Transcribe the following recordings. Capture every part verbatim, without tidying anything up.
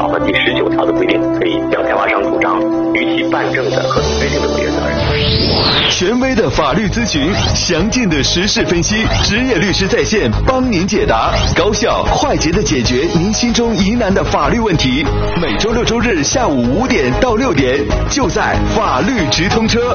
和第十九条的规定，可以将开发商主张逾期办证的合同约定的违约责任。 权威的法律咨询，详尽的时事分析，职业律师在线帮您解答，高效快捷的解决您心中疑难的法律问题。每周六周日下午五点到六点，就在法律直通车。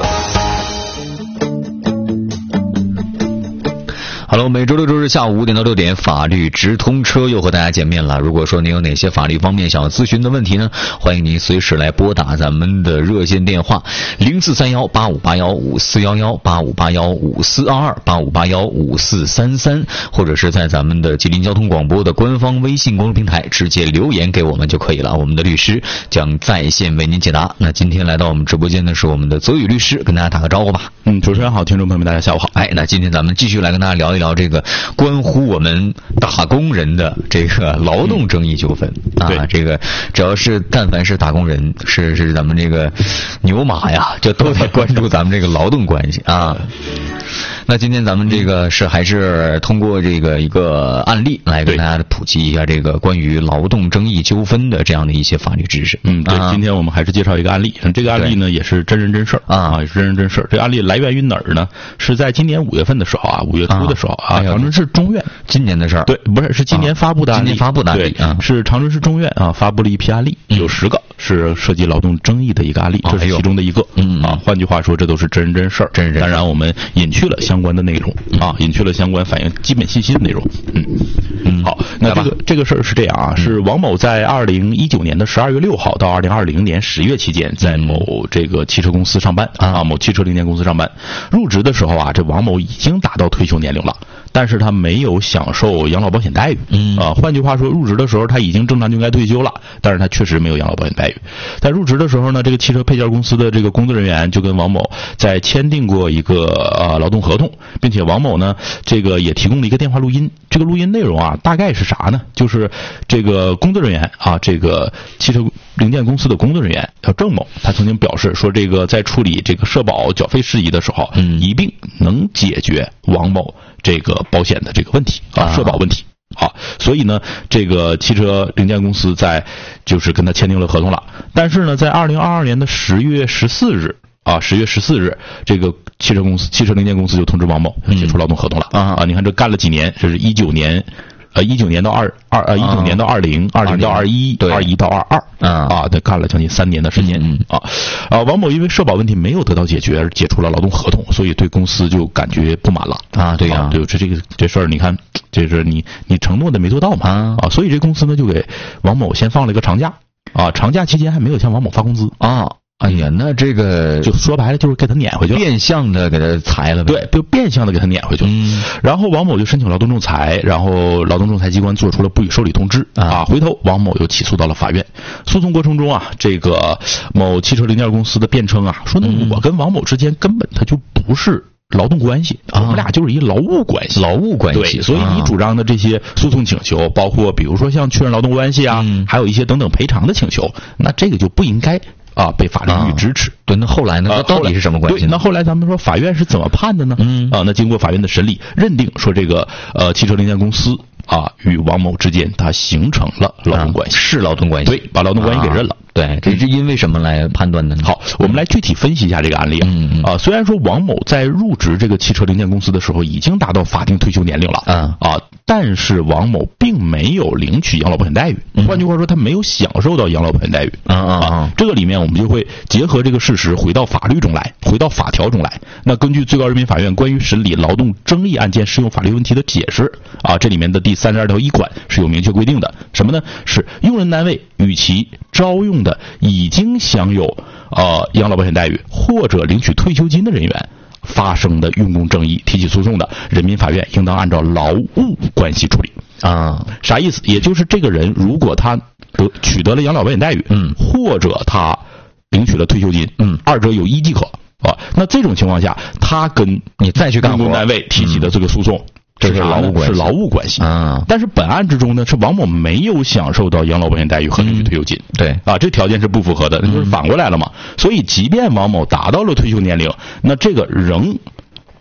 好了，每周六周日下午五点到六点，法律直通车又和大家见面了。如果说您有哪些法律方面想要咨询的问题呢，欢迎您随时来拨打咱们的热线电话零四三幺八五八幺五四幺幺八五八幺五四二二八五八幺五四三三，或者是在咱们的吉林交通广播的官方微信公众平台直接留言给我们就可以了，我们的律师将在线为您解答。那今天来到我们直播间的是我们的泽宇律师，跟大家打个招呼吧。 嗯，主持人好，听众朋友们大家下午好。 哎，那今天咱们继续来跟大家聊一聊这个关乎我们打工人的这个劳动争议纠纷、嗯、啊，这个只要是但凡是打工人，是是咱们这个牛马呀，就都得关注咱们这个劳动关系啊。那今天咱们这个是还是通过这个一个案例来跟大家普及一下这个关于劳动争议纠纷的这样的一些法律知识。 嗯，对，啊、今天我们还是介绍一个案例，这个案例呢也是真人真事儿啊，也是真人真事儿。这个案例来源于哪儿呢？是在今年五月份的时候啊，五月初的时候啊，长春市中院今年的事儿， 对，不是是今年发布的案例， 今年发布的案例啊， 是长春市中院啊发布了一批案例，有十个是涉及劳动争议的一个案例，这是其中的一个。嗯啊，换句话说，这都是真人真事儿，真人。当然，我们隐去了相关的内容啊，隐去了相关反映基本信息的内容。嗯嗯，好，那这个这个事儿是这样啊，是王某在二零一九年的十二月六号到二零二零年十月期间，在某这个汽车公司上班啊，某汽车零件公司上班。入职的时候啊，这王某已经达到退休年龄了，但是他没有享受养老保险待遇。嗯啊，换句话说，入职的时候他已经正常就应该退休了，但是他确实没有养老保险待遇。在入职的时候呢，这个汽车配件公司的这个工作人员就跟王某在签订过一个呃劳动合同，并且王某呢这个也提供了一个电话录音。这个录音内容啊，大概是啥呢？就是这个工作人员啊，这个汽车零件公司的工作人员叫郑某，他曾经表示说，这个在处理这个社保缴费事宜的时候，嗯，一并能解决王某这个保险的这个问题啊，社保问题。啊，所以呢，这个汽车零件公司在就是跟他签订了合同了。但是呢，在二零二二年的十月十四日啊，十月十四日，这个汽车公司、汽车零件公司就通知王某解除劳动合同了。啊、嗯、啊，你看这干了几年？这是一九年。呃，一九年到二二呃，一九年到二零，二零到二一，二一到二二，啊，他干了将近三年的时间，嗯啊，啊，王某因为社保问题没有得到解决而解除了劳动合同，所以对公司就感觉不满了啊，对呀、啊，对，这这个这事儿，你看，这是你你承诺的没做到嘛，啊，啊所以这公司呢就给王某先放了一个长假，啊，长假期间还没有向王某发工资啊。 哎呀，那这个就说白了就是给他撵回去了， 变相的给他裁了呗。 对，就变相的给他撵回去了。嗯，然后王某就申请劳动仲裁，然后劳动仲裁机关做出了不予受理通知啊。啊回头王某又起诉到了法院。诉讼过程中啊，这个某汽车零件公司的辩称啊，说呢我跟王某之间根本他就不是劳动关系，我们俩就是一劳务关系， 劳务关系。 对，所以你主张的这些诉讼请求，包括比如说像确认劳动关系啊，嗯、还有一些等等赔偿的请求，那这个就不应该。啊，被法律予以支持。 对，那后来呢？那到底是什么关系呢？ 对，那后来咱们说法院是怎么判的呢？嗯，啊，那经过法院的审理，认定说这个呃汽车零件公司啊与王某之间它形成了劳动关系， 啊、是劳动关系， 对，把劳动关系给认了。 啊对，这是因为什么来判断的呢？ 好，我们来具体分析一下这个案例啊。嗯嗯啊，虽然说王某在入职这个汽车零件公司的时候已经达到法定退休年龄了，嗯啊，但是王某并没有领取养老保险待遇。嗯、换句话说，他没有享受到养老保险待遇。啊啊啊！这个里面我们就会结合这个事实，回到法律中来，回到法条中来。那根据最高人民法院关于审理劳动争议案件适用法律问题的解释啊，这里面的第三十二条一款是有明确规定的，什么呢？是用人单位与其招用的已经享有呃养老保险待遇或者领取退休金的人员发生的用工争议提起诉讼的，人民法院应当按照劳务关系处理啊。啥意思？也就是这个人如果他得取得了养老保险待遇，嗯，或者他领取了退休金，嗯，二者有一即可啊。那这种情况下，他跟你再去干用工单位提起的这个诉讼。嗯这是劳务关系，是劳务关系啊。但是本案之中呢，是王某没有享受到养老保险待遇和领取退休金， 嗯、对啊，这条件是不符合的，那就是反过来了嘛。嗯、所以，即便王某达到了退休年龄，那这个仍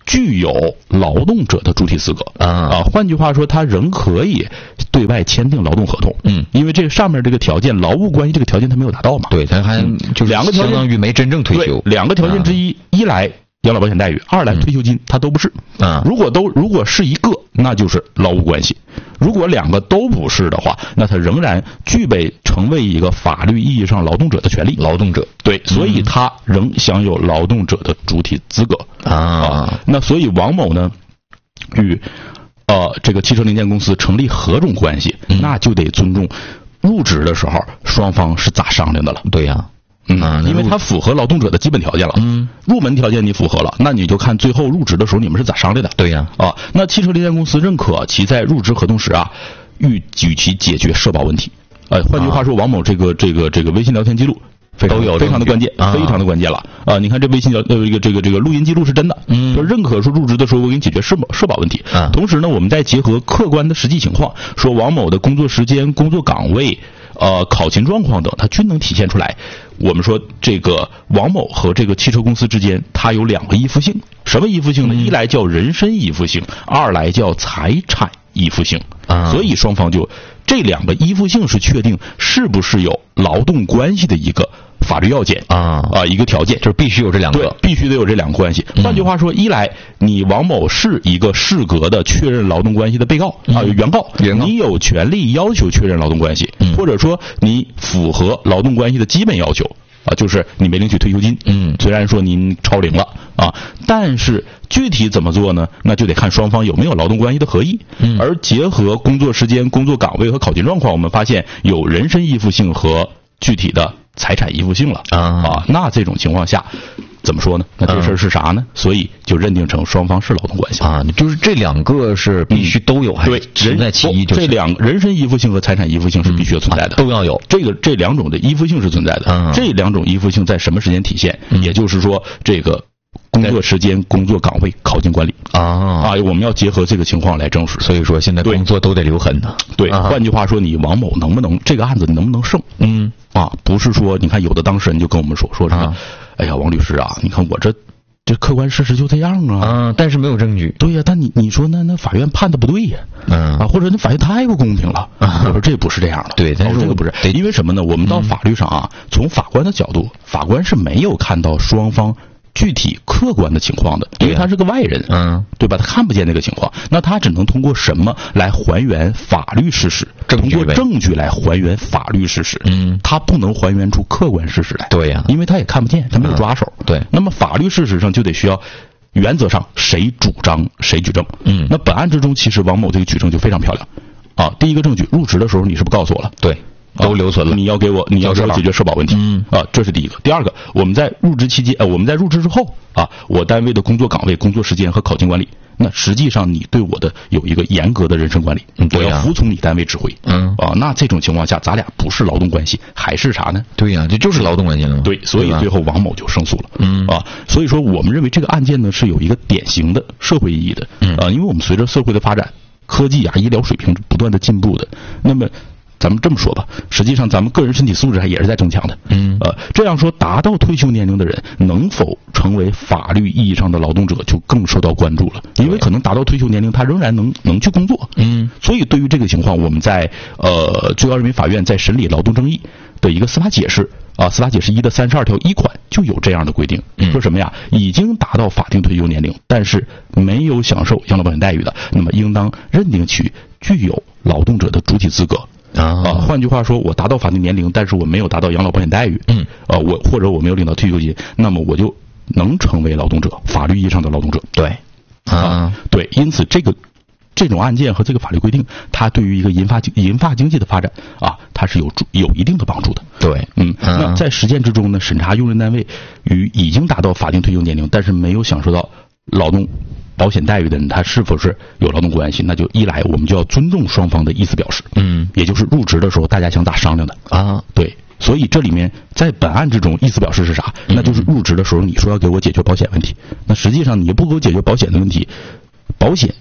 具有劳动者的主体资格啊啊，换句话说，他仍可以对外签订劳动合同。嗯，因为这上面这个条件，劳务关系这个条件他没有达到嘛。 对，他还就是两个条件相当于没真正退休。 两个条件之一，啊、一来养老保险待遇，二来退休金，他都不是。啊，如果都如果是一个，那就是劳务关系；如果两个都不是的话，那他仍然具备成为一个法律意义上劳动者的权利。 劳动者， 对，所以他仍享有劳动者的主体资格啊。 啊那所以王某呢，与呃这个汽车零件公司成立何种关系，嗯、那就得尊重入职的时候双方是咋商量的了。 对呀、啊。 嗯，因为它符合劳动者的基本条件了。嗯，入门条件你符合了，那你就看最后入职的时候你们是咋商量的。 对呀、 啊，啊，那汽车零件公司认可其在入职合同时啊，欲与其解决社保问题。呃，换句话说，王某这个这个这个微信聊天记录非常都有非常的关键， 啊、 非常的关键了啊！你看这微信聊呃这个这个这个录音记录是真的，嗯，就认可说入职的时候我给你解决社保社保问题。啊，同时呢，我们再结合客观的实际情况，说王某的工作时间、工作岗位。呃，考勤状况等，它均能体现出来。我们说这个王某和这个汽车公司之间，它有两个依附性。什么依附性呢？嗯、一来叫人身依附性，二来叫财产依附性。啊，所以双方就这两个依附性是确定是不是有劳动关系的一个法律要件啊啊一个条件， 就是必须有这两个， 对，必须得有这两个关系。换句话说，一来你王某是一个适格的确认劳动关系的被告啊、嗯、原告，你有权利要求确认劳动关系，嗯、或者说你符合劳动关系的基本要求啊，就是你没领取退休金，嗯，虽然说您超龄了啊，但是具体怎么做呢？那就得看双方有没有劳动关系的合意，嗯，而结合工作时间、工作岗位和考勤状况，我们发现有人身依附性和具体的财产依附性了啊啊，那这种情况下怎么说呢？那这事儿是啥呢？嗯、所以就认定成双方是劳动关系啊，就是这两个是必须都有， 嗯、对， 存在其一、就是， 这两人身依附性和财产依附性是必须存在的， 嗯啊、都要有。 这个这两种的依附性是存在的，嗯、这两种依附性在什么时间体现？嗯、也就是说，这个工作时间、工作岗位、考勤管理啊啊，我们要结合这个情况来证实。 所以说，现在工作都得留痕呢。 对，啊、换句话说，你王某能不能这个案子你能不能胜？嗯。啊，不是说你看有的当事人就跟我们说说什么，啊、哎呀，王律师啊，你看我这这客观事实就这样啊， 啊，但是没有证据。 对呀、啊，但你你说那那法院判的不对呀，嗯啊，或者那法院太不公平了，啊、我说这不是这样的。 对，但是、 哦、这个不是，因为什么呢？我们到法律上啊，嗯、从法官的角度，法官是没有看到双方具体客观的情况的，因为他是个外人，嗯，对吧？他看不见那个情况，那他只能通过什么来还原法律事实？通过证据来还原法律事实，嗯，他不能还原出客观事实来， 对呀、啊， 因为他也看不见，他没有抓手， 嗯、对。 那么法律事实上就得需要，原则上谁主张谁举证，嗯，那本案之中其实王某这个举证就非常漂亮，啊，第一个证据，入职的时候你是不是告诉我了？ 对。都留存了、 啊，你要给我，你要给我解决社保问题，嗯啊，这是第一个。第二个，我们在入职期间，呃，我们在入职之后啊，我单位的工作岗位、工作时间和考勤管理，那实际上你对我的有一个严格的人身管理，嗯，我要服从你单位指挥，嗯啊，那这种情况下，咱俩不是劳动关系，还是啥呢？ 对呀、啊，这就是劳动关系了。 对，所以最后王某就胜诉了，嗯啊，所以说我们认为这个案件呢是有一个典型的社会意义的，嗯啊，因为我们随着社会的发展，科技啊、医疗水平不断的进步的，那么。咱们这么说吧，实际上咱们个人身体素质还也是在增强的。嗯，呃，这样说，达到退休年龄的人能否成为法律意义上的劳动者，就更受到关注了。因为可能达到退休年龄，他仍然能能去工作。嗯，所以对于这个情况，我们在呃最高人民法院在审理劳动争议的一个司法解释啊，司法解释一的三十二条一款就有这样的规定，嗯、说什么呀？已经达到法定退休年龄，但是没有享受养老保险待遇的，那么应当认定其具有劳动者的主体资格。啊，换句话说，我达到法定年龄，但是我没有达到养老保险待遇，嗯，啊，我或者我没有领到退休金，那么我就能成为劳动者，法律意义上的劳动者。 对，啊， 对，因此这个这种案件和这个法律规定，它对于一个银发银发经济的发展啊，它是有有一定的帮助的。 对， 嗯，那在实践之中呢，审查用人单位与已经达到法定退休年龄，但是没有享受到劳动保险待遇的人，他是否是有劳动关系？那就一来我们就要尊重双方的意思表示，嗯，也就是入职的时候大家想咋商量的啊？对，所以这里面在本案之中意思表示是啥？那就是入职的时候你说要给我解决保险问题，那实际上你不给我解决保险的问题，保险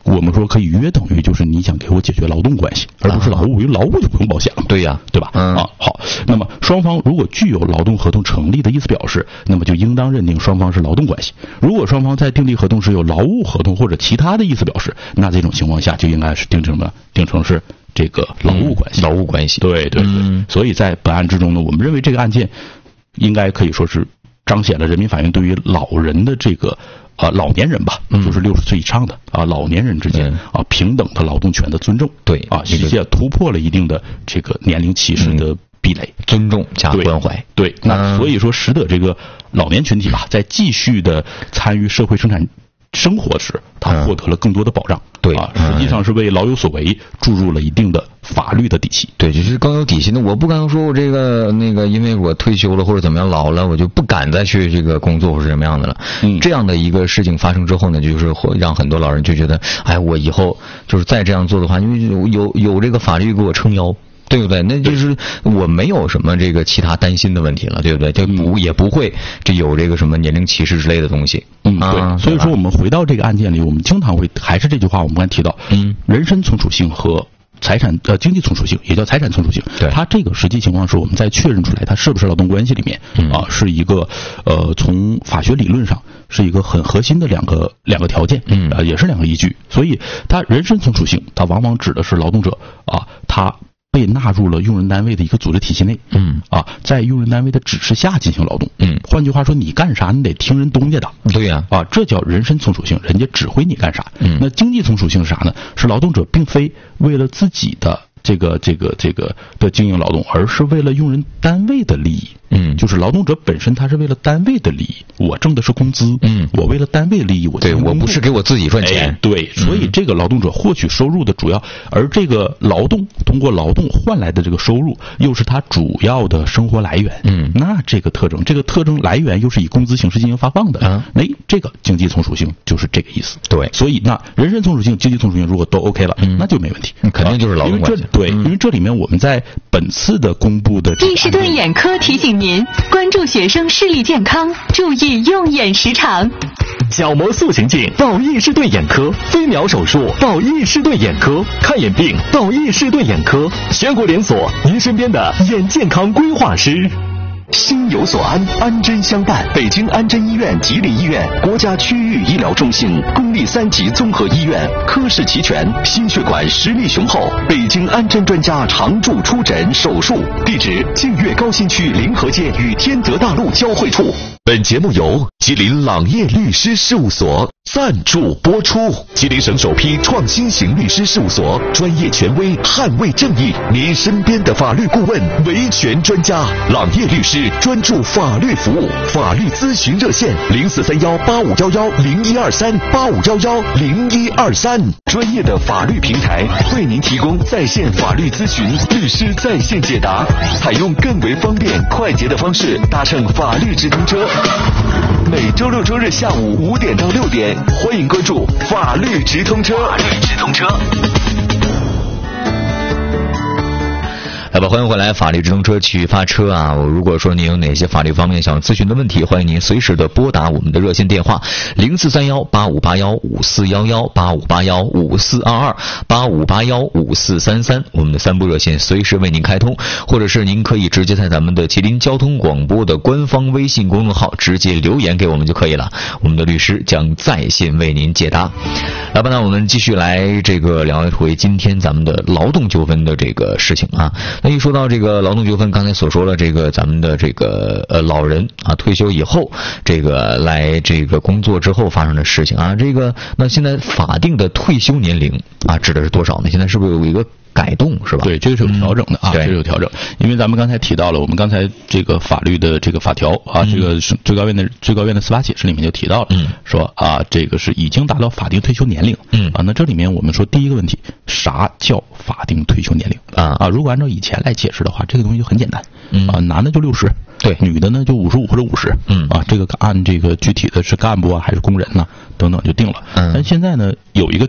我们说可以约等于就是你想给我解决劳动关系，而不是劳务，因为劳务就不用保险了嘛。 对呀， 对吧？ 嗯、 啊，好，那么双方如果具有劳动合同成立的意思表示，那么就应当认定双方是劳动关系。如果双方在订立合同时有劳务合同或者其他的意思表示，那这种情况下就应该是定成什么？定成是这个劳务关系。 嗯、劳务关系。 对对对、嗯。所以在本案之中呢，我们认为这个案件应该可以说是彰显了人民法院对于老人的这个。啊，老年人吧，就是六十岁以上的啊，老年人之间啊平等的劳动权的尊重， 对啊，实际突破了一定的这个年龄歧视的壁垒， 尊重加关怀。 对，那所以说使得这个老年群体吧，在继续的参与社会生产生活时，他获得了更多的保障。 对啊，实际上是为老有所为注入了一定的法律的底气。 对，就是更有底气的。我不敢说我这个那个，因为我退休了或者怎么样老了，我就不敢再去这个工作或是什么样的了。嗯，这样的一个事情发生之后呢，就是会让很多老人就觉得，哎，我以后就是再这样做的话，因为有有有这个法律给我撑腰。对不对？那就是我没有什么这个其他担心的问题了，对不对？就不、嗯、也不会这有这个什么年龄歧视之类的东西。 嗯，对。啊、所以说，我们回到这个案件里，我们经常会还是这句话，我们刚才提到，嗯，人身从属性和财产呃经济从属性，也叫财产从属性。 对， 它这个实际情况是我们在确认出来它是不是劳动关系里面、嗯、啊，是一个呃从法学理论上是一个很核心的两个两个条件，嗯，呃也是两个依据。所以它人身从属性，它往往指的是劳动者啊，他。被纳入了用人单位的一个组织体系内，嗯啊，在用人单位的指示下进行劳动，嗯，换句话说，你干啥你得听人东家的， 对呀、 啊，啊，这叫人身从属性，人家指挥你干啥。嗯，那经济从属性是啥呢？是劳动者并非为了自己的这个这个这个的经营劳动，而是为了用人单位的利益。嗯，就是劳动者本身他是为了单位的利益，我挣的是工资，嗯，我为了单位利益，我对我不是给我自己赚钱， 哎、对，所以这个劳动者获取收入的主要，而这个劳动通过劳动换来的这个收入，又是他主要的生活来源，嗯，那这个特征，这个特征来源又是以工资形式进行发放的，嗯，哎，这个经济从属性就是这个意思， 对， 所以那人身从属性、经济从属性如果都 OK 了，嗯，那就没问题， 肯定就是劳动关系， 对，因为这里面我们在本次的公布的伊士顿眼科提醒您关注学生视力健康，注意用眼时长。 角膜塑形镜到伊士顿眼科，飞秒手术到伊士顿眼科，看眼病到伊士顿眼科，全国连锁，您身边的眼健康规划师。 心有所安，安贞相伴。北京安贞医院、吉林医院国家区域医疗中心，公立三级综合医院，科室齐全，心血管实力雄厚。北京安贞专家常驻出诊手术，地址：净月高新区临河街与天德大路交汇处。本节目由吉林朗业律师事务所赞助播出。吉林省首批创新型律师事务所，专业权威，捍卫正义，您身边的法律顾问，维权专家。朗业律师专注法律服务，法律咨询热线零四三幺八五幺幺零一二三八五幺幺零一二三。专业的法律平台为您提供在线法律咨询、律师在线解答，采用更为方便快捷的方式搭乘法律直通车。每周六周日下午五点到六点，欢迎关注法律直通车。法律直通车。 来吧，欢迎回来，法律直通车继续发车啊！如果说您有哪些法律方面想咨询的问题，欢迎您随时的拨打我们的热线电话零四三幺八五八幺五四幺幺八五八幺五四二二八五八幺五四三三，我们的三部热线随时为您开通，或者是您可以直接在咱们的吉林交通广播的官方微信公众号直接留言给我们就可以了，我们的律师将在线为您解答。来吧，那我们继续来这个聊一回今天咱们的劳动纠纷的这个事情啊。那一说到这个劳动纠纷，刚才所说了这个咱们的这个呃老人啊退休以后这个来这个工作之后发生的事情啊，这个那现在法定的退休年龄啊指的是多少呢？现在是不是有一个改动是吧？ 对，这个是有调整的啊，这个有调整。因为咱们刚才提到了，我们刚才这个法律的这个法条啊，嗯、这个是最高院的最高院的司法解释里面就提到了，嗯，说啊，这个是已经达到法定退休年龄，嗯啊，那这里面我们说第一个问题，啥叫法定退休年龄啊？啊，如果按照以前来解释的话，这个东西就很简单，嗯啊，男的就六十，对，女的呢就五十五或者五十，嗯啊，这个按这个具体的是干部啊还是工人呢、啊、等等就定了。嗯，但现在呢有一个调整。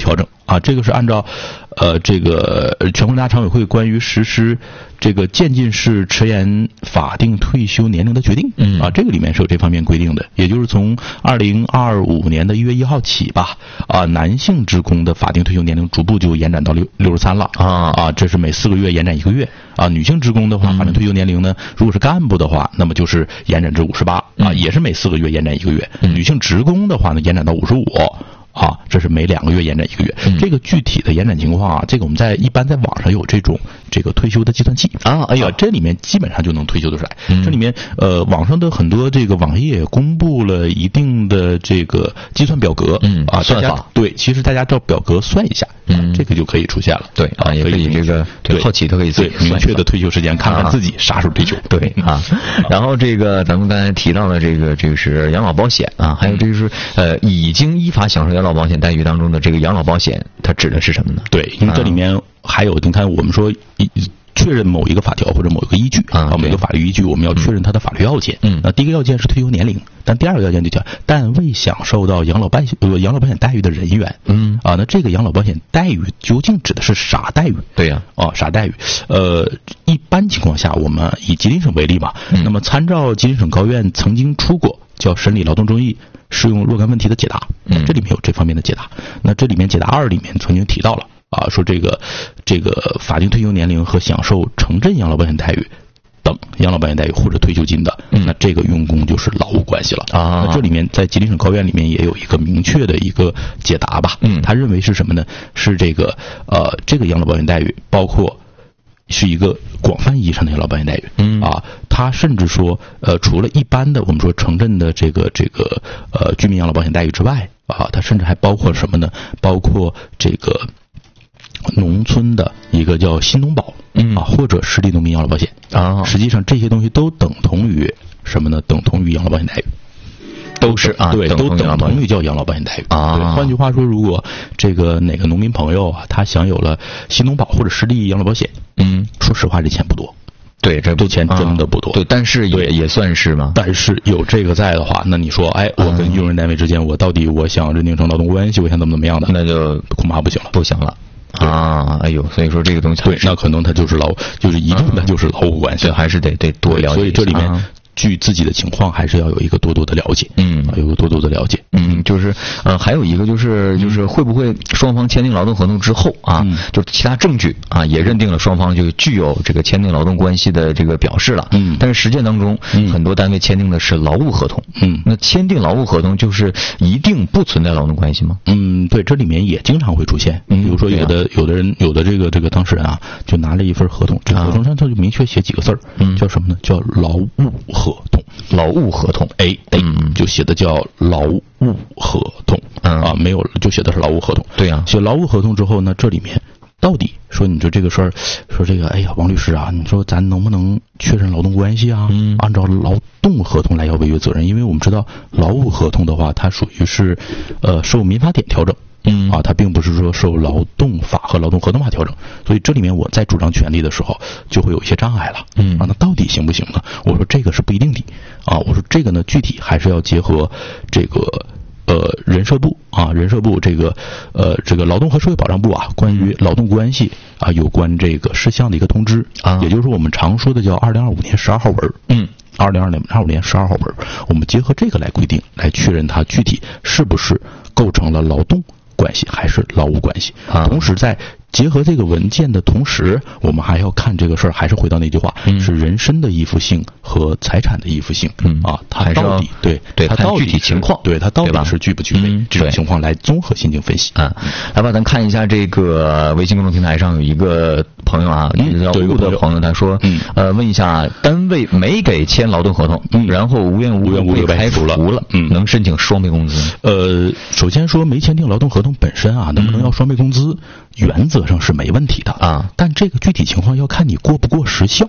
啊，这个是按照呃这个全国人大常委会关于实施这个渐进式迟延法定退休年龄的决定，嗯啊，这个里面是有这方面规定的，也就是从二零二五年的一月一号起吧，啊，男性职工的法定退休年龄逐步就延展到六六十三了啊啊，这是每四个月延展一个月啊。女性职工的话，法定退休年龄呢，如果是干部的话，那么就是延展至五十八啊，也是每四个月延展一个月。女性职工的话呢，延展到五十五。啊，这是每两个月延展一个月。嗯、这个具体的延展情况啊，这个我们在一般在网上有这种这个退休的计算器啊，哎呀、呃，这里面基本上就能退休得出来。嗯、这里面呃，网上的很多这个网页公布了一定的这个计算表格，嗯啊，算法对，其实大家照表格算一下，嗯，这个就可以出现了。 对啊，也可以这个对好奇都可以对明确的退休时间，看看自己啥时候退休。 对啊，然后这个咱们刚才提到的这个这个是养老保险啊，还有这个是呃已经依法享受养老保险待遇当中的这个养老保险，它指的是什么呢？ 对，因为这里面还有，你看我们说一确认某一个法条或者某一个依据啊，每个法律依据我们要确认它的法律要件。嗯，那第一个要件是退休年龄，但第二个要件就叫但未享受到养老保险呃养老保险待遇的人员。嗯，啊，那这个养老保险待遇究竟指的是啥待遇？ 对呀、 啊，哦，啥待遇？呃，一般情况下，我们以吉林省为例吧，嗯、那么参照吉林省高院曾经出过叫审理劳动争议适用若干问题的解答，嗯，这里面有这方面的解答。那这里面解答二里面曾经提到了啊，说这个这个法定退休年龄和享受城镇养老保险待遇等养老保险待遇或者退休金的，嗯、那这个用工就是劳务关系了啊。那这里面在吉林省高院里面也有一个明确的一个解答吧，嗯，他认为是什么呢？是这个呃这个养老保险待遇包括是一个广泛意义上的养老保险待遇，嗯啊，他甚至说，呃，除了一般的我们说城镇的这个这个呃居民养老保险待遇之外，啊，它甚至还包括什么呢？包括这个农村的一个叫新农保，嗯啊，或者实地农民养老保险啊，实际上这些东西都等同于什么呢？等同于养老保险待遇。 都是啊， 对，都等同于叫养老保险待遇啊。对，换句话说，如果这个哪个农民朋友啊，他享有了新农保或者实地养老保险，嗯，说实话，这钱不多。 对，这这钱真的不多。 对，但是也也算是嘛。 但是有这个在的话，那你说，哎，我跟用人单位之间，我到底我想认定成劳动关系，我想怎么怎么样的，那就恐怕不行了， 不行了。啊，哎呦，所以说这个东西对，那可能它就是劳，就是一定的就是劳务关系， 这还是得得多了解。 所以这里面。据自己的情况，还是要有一个多多的了解，嗯，有个多多的了解， 嗯，就是呃，还有一个就是就是会不会双方签订劳动合同之后啊，嗯、就其他证据啊也认定了双方就具有这个签订劳动关系的这个表示了，嗯，但是实践当中、嗯、很多单位签订的是劳务合同，嗯，那签订劳务合同就是一定不存在劳动关系吗？ 嗯，对，这里面也经常会出现，嗯、比如说有的、啊、有的人有的这个这个当事人啊，就拿了一份合同，这个合同上他就明确写几个字儿，嗯，叫什么呢？叫劳务合同。 劳务合同， 哎哎，嗯、就写的叫劳务合同，嗯、啊，没有就写的是劳务合同。 对呀、啊， 写劳务合同之后呢，这里面到底说你说这个事儿，说这个，哎呀，王律师啊，你说咱能不能确认劳动关系啊？嗯，按照劳动合同来要违约责任，因为我们知道劳务合同的话，它属于是呃受民法典调整。嗯啊，它并不是说受劳动法和劳动合同法调整，所以这里面我在主张权利的时候就会有一些障碍了。嗯啊，那到底行不行呢？我说这个是不一定的啊，我说这个呢具体还是要结合这个呃人社部啊人社部这个呃这个劳动和社会保障部啊关于劳动关系啊有关这个事项的一个通知啊，也就是我们常说的叫二零二五年十二号文。嗯。二零二五年十二号文，我们结合这个来规定，来确认它具体是不是构成了劳动关系还是劳务关系。啊、同时在结合这个文件的同时，我们还要看这个事儿，还是回到那句话，嗯、是人身的依附性和财产的依附性。嗯啊，它到底对对它到底具体情况， 对它到底是具不具备、嗯、这种情况来综合进行分析。 啊，来吧，咱看一下这个微信公众平台上有一个朋友啊， 嗯、 叫吴的朋友，他说，嗯、呃，问一下，单位没给签劳动合同，嗯、然后无缘无故被开除了，嗯，能申请双倍工资？ 呃，首先说没签订劳动合同本身啊，能不能要双倍工资？原则上是没问题的啊，但这个具体情况要看你过不过时效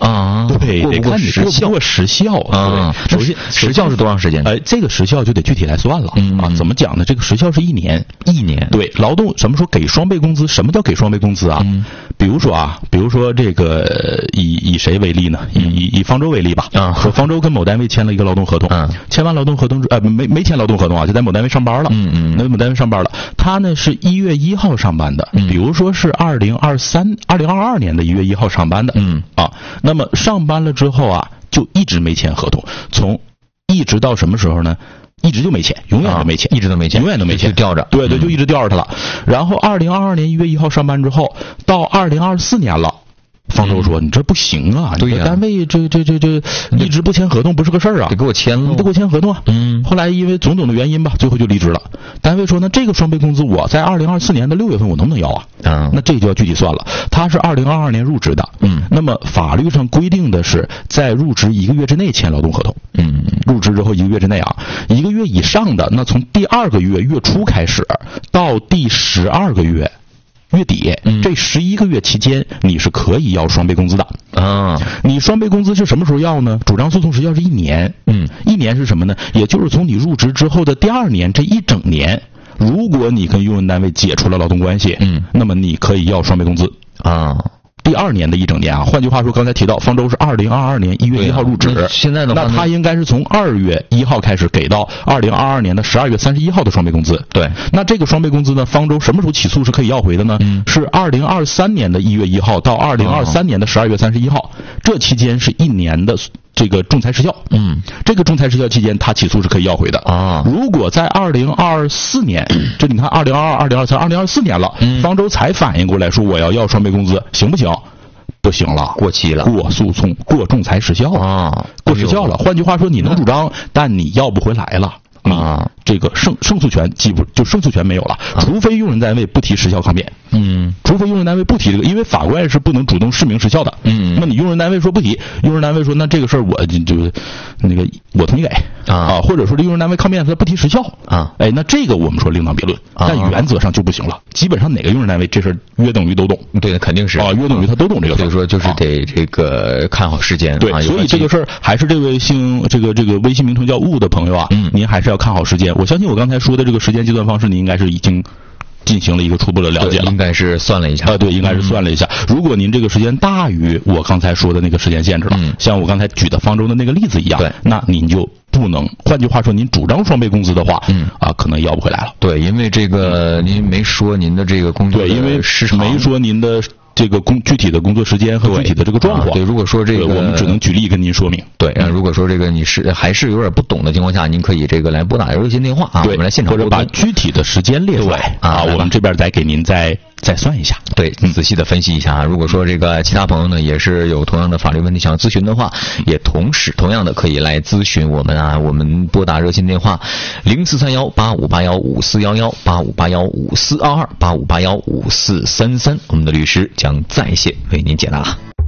啊， 对，得看你过不过时效啊。首先， 时效是多长时间？ 哎，这个时效就得具体来算了、嗯、啊。怎么讲呢？这个时效是一年， 一年。 对，劳动什么时候给双倍工资？什么叫给双倍工资啊？嗯、比如说啊，比如说这个以以谁为例呢？以以以方舟为例吧。啊，说方舟跟某单位签了一个劳动合同，嗯，签完劳动合同之呃没没签劳动合同啊，就在某单位上班了。嗯嗯，那某单位上班了，他呢是一月一号上班的，嗯、比如说是二零二三二零二二年的一月一号上班的。嗯啊，那么上班了之后啊，就一直没签合同，从一直到什么时候呢？一直就没签，永远都没签、 啊，一直都没签， 永远都没签， 就吊着。 对对，就一直吊着他了。嗯、然后二零二二年一月一号上班之后，到二零二四年了。方舟说：“你这不行啊！ 对呀、啊， 单位这这这这一直不签合同不是个事儿啊！ 得给我签了， 你得给我签合同啊！”嗯。后来因为种种的原因吧，最后就离职了。单位说：“那这个双倍工资我在二零二四年的六月份我能不能要啊？”啊，那这就要具体算了。他是二零二二年入职的，嗯，那么法律上规定的是在入职一个月之内签劳动合同，嗯，入职之后一个月之内啊，一个月以上的，那从第二个月月初开始到第十二个月。月底、嗯、这十一个月期间，你是可以要双倍工资的啊。你双倍工资是什么时候要呢？主张诉讼时效是一年，嗯，一年是什么呢？也就是从你入职之后的第二年这一整年，如果你跟用人单位解除了劳动关系，嗯，那么你可以要双倍工资啊。第二年的一整年啊，换句话说，刚才提到方舟是二零二二年一月一号入职， 啊、现在的话那他应该是从二月一号开始给到二零二二年的十二月三十一号的双倍工资。 对， 那这个双倍工资呢，方舟什么时候起诉是可以要回的呢？嗯，是二零二三年的一月一号到二零二三年的十二月三十一号、哦，这期间是一年的这个仲裁时效。嗯，这个仲裁时效期间，他起诉是可以要回的啊。如果在二零二四年，这你看二零二二、二零二三、二零二四年了，嗯、方舟才反应过来说我要要双倍工资，行不行？不行了， 过期了， 过诉讼，过仲裁时效啊，过时效了。换句话说，你能主张，但你要不回来了。啊，这个胜胜诉权基本就胜诉权没有了，除非用人单位不提时效抗辩。嗯，除非用人单位不提这个，因为法官是不能主动释明时效的。嗯，那你用人单位说不提，用人单位说那这个事儿我就就那个我同意给啊, 啊，或者说这用人单位抗辩他不提时效啊，哎，那这个我们说另当别论，但原则上就不行了。基本上哪个用人单位这事约等于都懂， 对，肯定是啊，约等于他都懂这个事儿。 所以说就是得这个看好时间。 对， 啊、 所以这个事儿还是这位姓这个这个微信名称叫雾的朋友啊，嗯，您还是要看好时间。我相信我刚才说的这个时间计算方式，你应该是已经进行了一个初步的了解了， 应该是算了一下啊，对，应该是算了一下。嗯、如果您这个时间大于我刚才说的那个时间限制了，嗯、像我刚才举的方舟的那个例子一样，对，那您就不能。换句话说，您主张双倍工资的话，嗯啊，可能要不回来了。 对，因为这个您没说您的这个工作， 对，因为时长没说您的。这个工具体的工作时间和具体的这个状况， 对，如果说这个我们只能举例跟您说明。 对，嗯、如果说这个你是还是有点不懂的情况下，您可以这个来拨打热线电话啊， 对， 我们来现场或者把具体的时间列出来啊，我们这边再给您再再算一下， 对，仔细的分析一下啊。如果说这个其他朋友呢也是有同样的法律问题想要咨询的话，也同时同样的可以来咨询我们啊，我们拨打热线电话零四三幺八五八幺五四幺幺八五八幺五四二二八五八幺五四三三，我们的律师将在线为您解答。